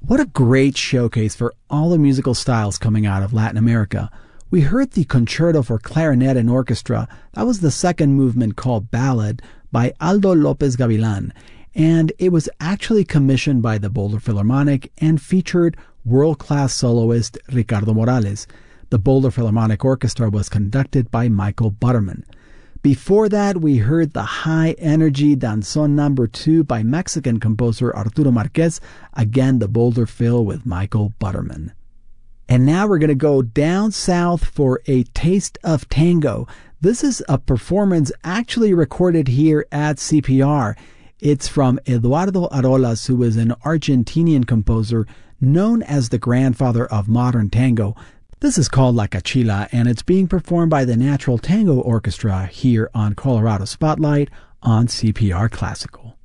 What a great showcase for all the musical styles coming out of Latin America. We heard the Concerto for Clarinet and Orchestra. That was the second movement called Ballad by Aldo López Gavilán, and it was actually commissioned by the Boulder Philharmonic and featured world-class soloist Ricardo Morales. The Boulder Philharmonic Orchestra was conducted by Michael Butterman. Before that, we heard the high-energy Danzón No. 2 by Mexican composer Arturo Márquez, again the Boulder Phil with Michael Butterman. And now we're going to go down south for a taste of tango. This is a performance actually recorded here at CPR. It's from Eduardo Arolas, who is an Argentinian composer known as the grandfather of modern tango. This is called La Cachila, and it's being performed by the Natural Tango Orchestra here on Colorado Spotlight on CPR Classical.